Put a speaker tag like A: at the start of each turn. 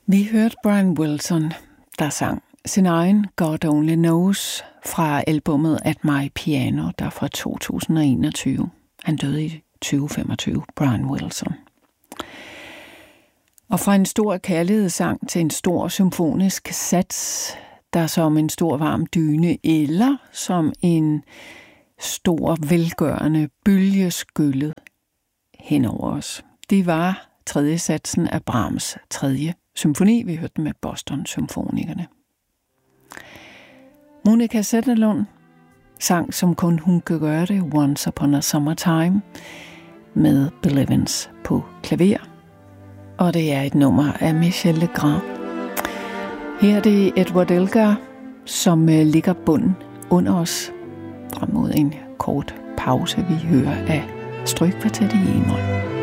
A: Vi hørte Brian Wilson, der sang sin egen God Only Knows fra albumet At My Piano, der fra 2021. Han døde i 2025, Brian Wilson. Og fra en stor kærlighedssang til en stor symfonisk sats, der som en stor varm dyne eller som en stor velgørende bølge skyllet hen over os. Det var tredje satsen af Brahms' tredje symfoni. Vi hørte den med Boston Symfonikerne. Monica Zetterlund sang, som kun hun kan gøre det, Once Upon a Summertime, med Bill Evans på klaver. Og det er et nummer af Michel Legrand. Her er det Edward Elgar, som ligger bunden under os frem mod en kort pause. Vi hører af Strygkvartettet i E-mol.